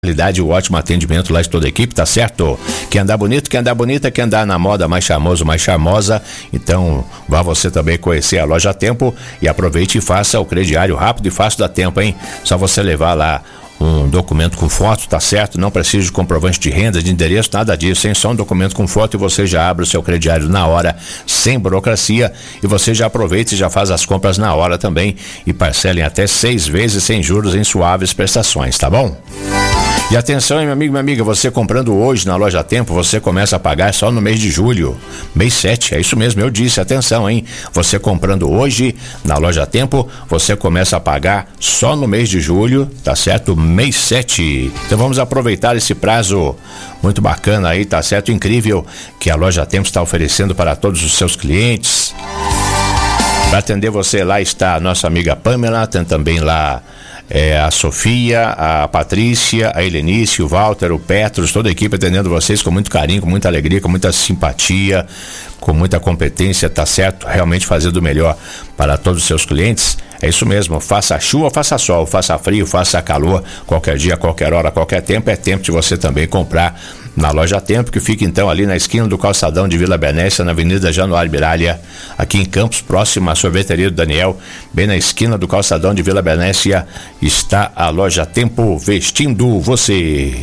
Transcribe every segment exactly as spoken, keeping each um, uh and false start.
O ótimo atendimento lá de toda a equipe, tá certo? Quer andar bonito, quer andar bonita, quer andar na moda mais charmoso, mais charmosa, então vá você também conhecer a Loja Tempo e aproveite e faça o crediário rápido e fácil da Tempo, hein? Só você levar lá um documento com foto, tá certo? Não precisa de comprovante de renda, de endereço, nada disso, hein? Só um documento com foto e você já abre o seu crediário na hora, sem burocracia, e você já aproveita e já faz as compras na hora também e parcela em até seis vezes sem juros em suaves prestações, tá bom? E atenção, hein, meu amigo, minha amiga, você comprando hoje na Loja Tempo, você começa a pagar só no mês de julho, mês sete, é isso mesmo, eu disse, atenção, hein, você comprando hoje na Loja Tempo, você começa a pagar só no mês de julho, tá certo, mês sete, então vamos aproveitar esse prazo muito bacana aí, tá certo, incrível, que a Loja Tempo está oferecendo para todos os seus clientes. Para atender você lá está a nossa amiga Pamela, tem também lá É, a Sofia, a Patrícia, a Helenice, o Walter, o Petros, toda a equipe atendendo vocês com muito carinho, com muita alegria, com muita simpatia, com muita competência, tá certo? Realmente fazendo o melhor para todos os seus clientes. É isso mesmo, faça chuva, faça sol, faça frio, faça calor, qualquer dia, qualquer hora, qualquer tempo, é tempo de você também comprar na Loja Tempo, que fica então ali na esquina do calçadão de Vila Benécia, na Avenida Januário Miralha, aqui em Campos, próximo à sorveteria do Daniel, bem na esquina do calçadão de Vila Benécia, está a Loja Tempo vestindo você.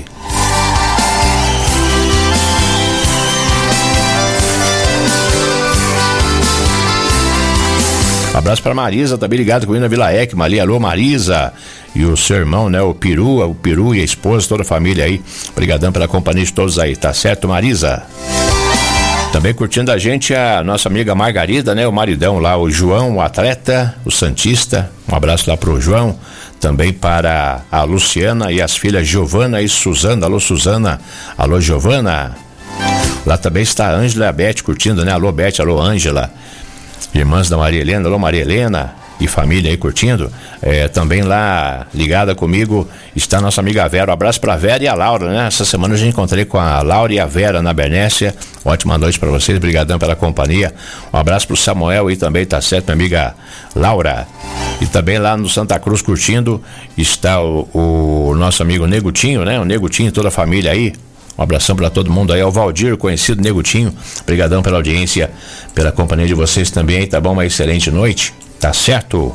Abraço para Marisa, também ligado comigo na Vila Ecma ali, alô Marisa, e o seu irmão, né, o Peru, o Peru e a esposa, toda a família aí, obrigadão pela companhia de todos aí, tá certo, Marisa? Também curtindo a gente a nossa amiga Margarida, né, o maridão lá, o João, o atleta, o Santista, um abraço lá pro João, também para a Luciana e as filhas Giovana e Suzana, alô Suzana, alô Giovana, lá também está a Ângela e a Beth curtindo, né, alô Beth, alô Ângela, irmãs da Maria Helena, alô Maria Helena e família aí curtindo, é, também lá ligada comigo está a nossa amiga Vera, um abraço pra Vera e a Laura, né? Essa semana eu já encontrei com a Laura e a Vera na Bernécia, ótima noite pra vocês, brigadão pela companhia, um abraço pro Samuel aí também, tá certo, minha amiga Laura, e também lá no Santa Cruz curtindo está o, o nosso amigo Negutinho, né? O Negutinho e toda a família aí. Um abração para todo mundo aí, ao Valdir, conhecido Negutinho, brigadão pela audiência, pela companhia de vocês também, tá bom? Uma excelente noite, tá certo?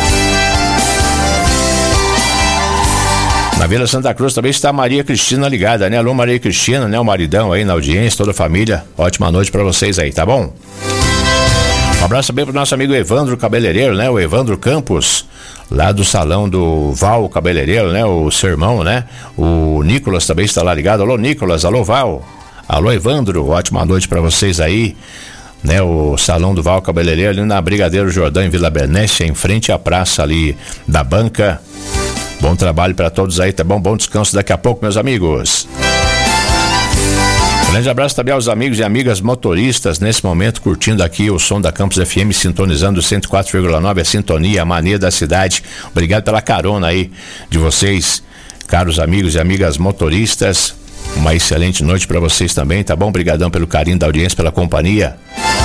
Na Vila Santa Cruz também está a Maria Cristina ligada, né? Alô Maria Cristina, né? O maridão aí na audiência, toda a família, ótima noite para vocês aí, tá bom? Um abraço também pro nosso amigo Evandro Cabeleireiro, né? O Evandro Campos, lá do salão do Val Cabeleireiro, né? O seu irmão, né? O Nicolas também está lá ligado. Alô, Nicolas, alô, Val. Alô, Evandro, ótima noite para vocês aí, né? O salão do Val Cabeleireiro ali na Brigadeiro Jordão, em Vila Benécia, em frente à praça ali da banca. Bom trabalho para todos aí, tá bom? Bom descanso daqui a pouco, meus amigos. Grande abraço também aos amigos e amigas motoristas nesse momento curtindo aqui o som da Campos F M, sintonizando cento e quatro vírgula nove, a sintonia, a mania da cidade. Obrigado pela carona aí de vocês, caros amigos e amigas motoristas. Uma excelente noite para vocês também, tá bom? Obrigadão pelo carinho da audiência, pela companhia.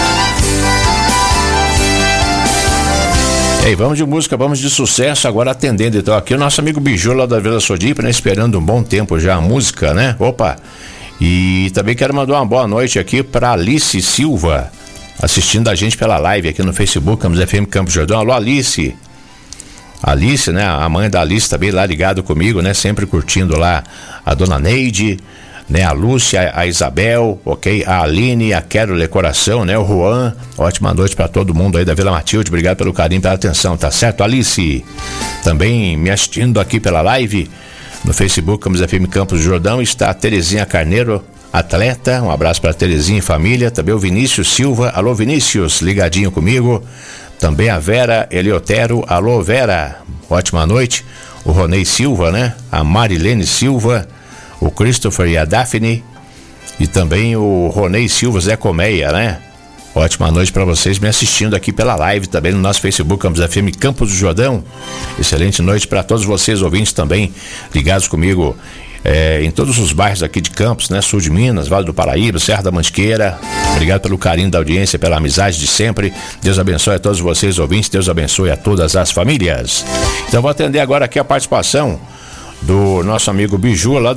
Ei, vamos de música, vamos de sucesso, agora atendendo então aqui o nosso amigo Biju lá da Vila Sodipa, né? Esperando um bom tempo já a música, né? Opa! E também quero mandar uma boa noite aqui para Alice Silva, assistindo a gente pela live aqui no Facebook, Campos F M Campos Jordão. Alô, Alice. Alice, né? A mãe da Alice também lá ligado comigo, né? Sempre curtindo lá a dona Neide, né? A Lúcia, a Isabel, ok? A Aline, a Quero Coração, né? O Juan. Ótima noite para todo mundo aí da Vila Matilde. Obrigado pelo carinho, pela atenção, tá certo, Alice? Também me assistindo aqui pela live no Facebook, Campos F M Campos Jordão, está a Terezinha Carneiro, atleta, um abraço para Terezinha e família, também o Vinícius Silva, alô Vinícius, ligadinho comigo, também a Vera Eliotero, alô Vera, ótima noite, o Ronei Silva, né, a Marilene Silva, o Christopher e a Daphne, e também o Ronei Silva, Zé Colmeia, né, ótima noite para vocês me assistindo aqui pela live também no nosso Facebook Campos F M Campos do Jordão. Excelente noite para todos vocês ouvintes também ligados comigo é, em todos os bairros aqui de Campos, né? Sul de Minas, Vale do Paraíba, Serra da Mantiqueira. Obrigado pelo carinho da audiência, pela amizade de sempre. Deus abençoe a todos vocês ouvintes, Deus abençoe a todas as famílias. Então vou atender agora aqui a participação do nosso amigo Biju lá